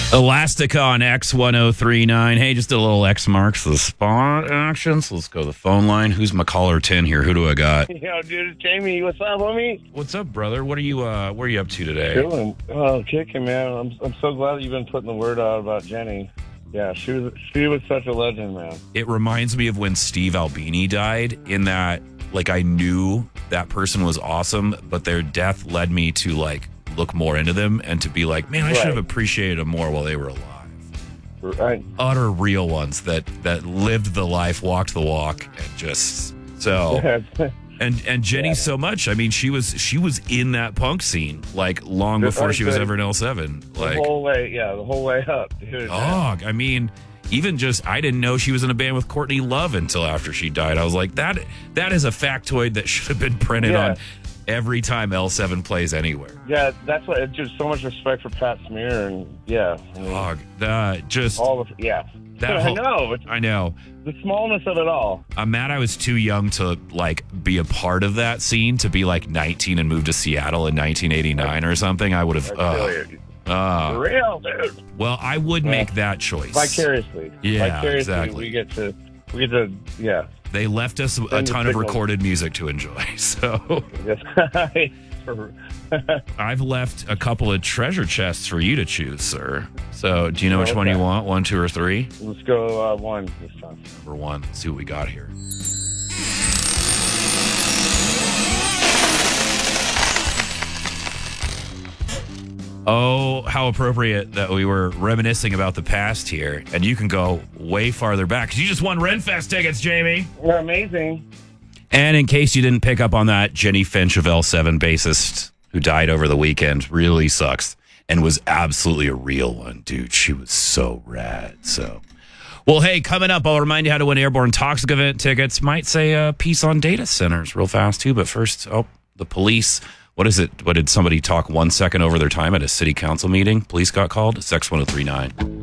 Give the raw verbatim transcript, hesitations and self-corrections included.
Elastica on X ten thirty-nine. Hey, just a little X marks the spot action. So let's go to the phone line. Who's my caller ten here? Who do I got? Yo, dude, it's Jamie. What's up, homie? What's up, brother? What are you uh what are you up to today? Chilling. Oh, kicking, man. I'm I'm so glad that you've been putting the word out about Jenny. Yeah, she was she was such a legend, man. It reminds me of when Steve Albini died, in that like I knew that person was awesome, but their death led me to like look more into them and to be like, man, I should have appreciated them more while they were alive. Right. Utter real ones that that lived the life, walked the walk, and just so. and and Jenny yeah. so much. I mean, she was she was in that punk scene like long Just before like she was the, ever in L seven. Like the whole way, yeah, the whole way up, dude. Dog. I mean, even just I didn't know she was in a band with Courtney Love until after she died. I was like, that that is a factoid that should have been printed yeah. on every time L seven plays anywhere. Yeah, that's what. It's just so much respect for Pat Smear, and yeah, I mean, Dog, that just all of yeah. That whole, I know. I know. The smallness of it all. I'm mad I was too young to like be a part of that scene, to be like nineteen and move to Seattle in nineteen eighty-nine or something. I would have. Uh, uh, For real, dude. Well, I would yeah. make that choice vicariously. Yeah, vicariously, exactly. We get to. We get to. Yeah. They left us a ton of recorded music to enjoy. So I've left a couple of treasure chests for you to choose, sir. So do you know which okay. one you want? One, two, or three? Let's go uh, one this time. Number one. Let's see what we got here. Oh, how appropriate that we were reminiscing about the past here. And you can go way farther back because you just won Renfest tickets, Jamie. You're amazing. And in case you didn't pick up on that, Jenny Finch of L seven, bassist who died over the weekend, really sucks and was absolutely a real one, dude. She was so rad. So, well, hey, coming up, I'll remind you how to win Airborne Toxic event tickets. Might say a piece on data centers real fast, too. But first, oh, the police. What is it? What did somebody talk one second over their time at a city council meeting? Police got called? It's X ten thirty-nine.